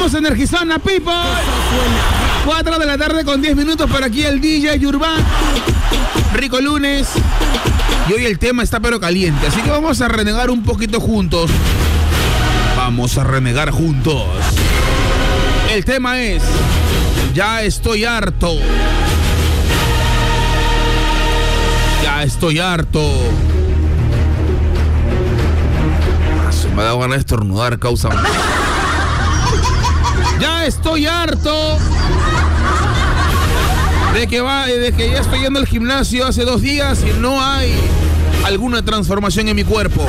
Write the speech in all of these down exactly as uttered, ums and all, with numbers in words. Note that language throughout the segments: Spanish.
Estamos energizando, people. cuatro de la tarde con diez minutos por aquí el D J Urban. Rico lunes. Y hoy el tema está pero caliente, así que vamos a renegar un poquito juntos. Vamos a renegar juntos. El tema es: ya estoy harto. Ya estoy harto. Me ha dado ganas de estornudar, causa. Ya estoy harto de que va, de que ya estoy yendo al gimnasio hace dos días y no hay alguna transformación en mi cuerpo.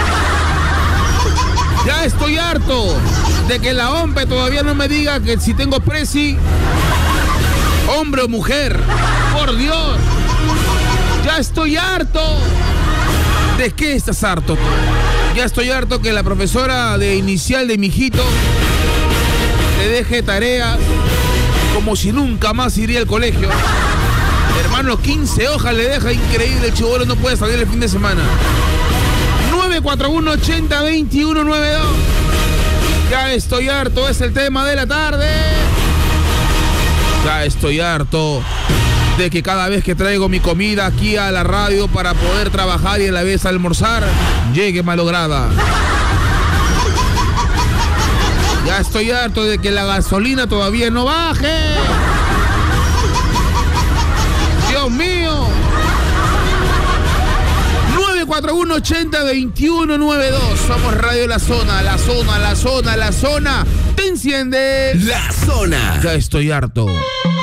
Ya estoy harto de que la O M P E todavía no me diga que si tengo presi, hombre o mujer. Por Dios. Ya estoy harto. ¿De qué estás harto? Ya estoy harto que la profesora de inicial de mi hijito te deje tareas como si nunca más iría al colegio. Hermano, quince hojas le deja, increíble, el chibolo no puede salir el fin de semana. nueve cuatro uno, ochenta, veintiuno, noventa y dos. Ya estoy harto, es el tema de la tarde. Ya estoy harto de que cada vez que traigo mi comida aquí a la radio para poder trabajar y a la vez almorzar, llegue malograda. Ya estoy harto de que la gasolina todavía no baje. Dios mío. nueve cuatro uno, ochenta, veintiuno, noventa y dos. Somos Radio La Zona, La Zona, La Zona, La Zona. Te enciende La Zona. Ya estoy harto.